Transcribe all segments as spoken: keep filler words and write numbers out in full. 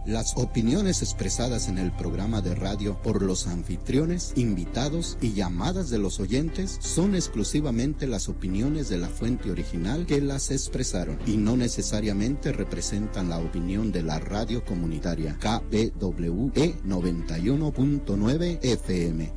Las opiniones expresadas en el programa de radio por los anfitriones, invitados y llamadas de los oyentes son exclusivamente las opiniones de la fuente original que las expresaron y no necesariamente representan la opinión de la radio comunitaria K B W E noventa y uno punto nueve F M.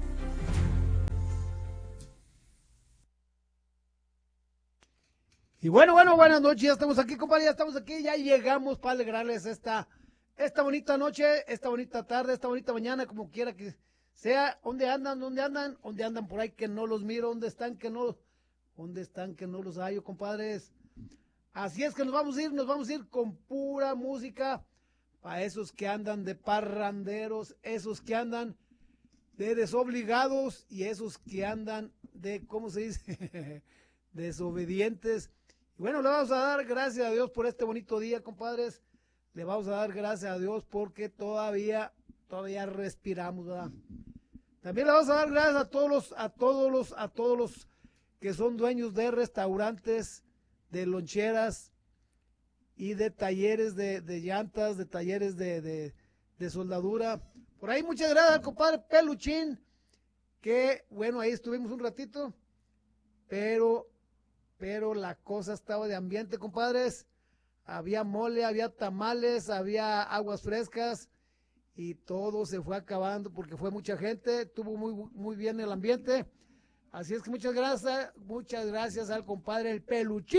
Y bueno, bueno, buenas noches, ya estamos aquí, compadre, ya estamos aquí, ya llegamos para alegrarles esta... Esta bonita noche, esta bonita tarde, esta bonita mañana, como quiera que sea, ¿dónde andan? ¿Dónde andan? ¿Dónde andan por ahí que no los miro? ¿Dónde están que no? ¿Dónde están que no los hallo, compadres? Así es que nos vamos a ir, nos vamos a ir con pura música para esos que andan de parranderos, esos que andan de desobligados y esos que andan de, ¿cómo se dice? Desobedientes. Y bueno, le vamos a dar gracias a Dios por este bonito día, compadres. Le vamos a dar gracias a Dios porque todavía, todavía respiramos, ¿verdad? También le vamos a dar gracias a todos los, a todos los, a todos los que son dueños de restaurantes, de loncheras y de talleres de, de llantas, de talleres de, de, de soldadura. Por ahí muchas gracias al compadre Peluchín, que bueno, ahí estuvimos un ratito, pero, pero la cosa estaba de ambiente, compadres. Había mole, había tamales, había aguas frescas y todo se fue acabando porque fue mucha gente, tuvo muy, muy bien el ambiente. Así es que muchas gracias, muchas gracias al compadre el Peluchín.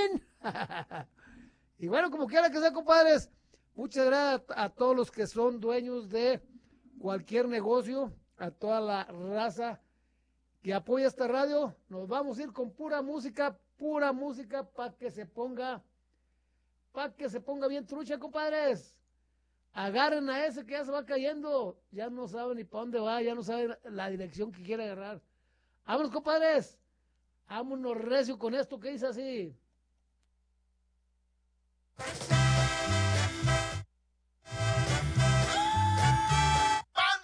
Y bueno, como quiera que sea, compadres, muchas gracias a todos los que son dueños de cualquier negocio, a toda la raza que apoya esta radio. Nos vamos a ir con pura música, pura música para que se ponga... Para que se ponga bien trucha, compadres. Agarren a ese que ya se va cayendo. Ya no sabe ni para dónde va, ya no sabe la dirección que quiere agarrar. Vámonos, compadres. Vámonos recio con esto que dice así.